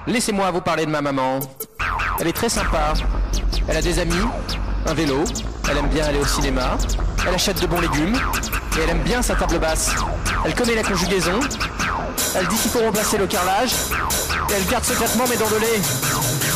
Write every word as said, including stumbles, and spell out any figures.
Laissez-moi vous parler de ma maman. Elle est très sympa. Elle a des amis, un vélo, elle aime bien aller au cinéma, elle achète de bons légumes, et elle aime bien sa table basse. Elle connaît la conjugaison, elle dit qu'il faut remplacer le carrelage, et elle garde secrètement mes dents de lait.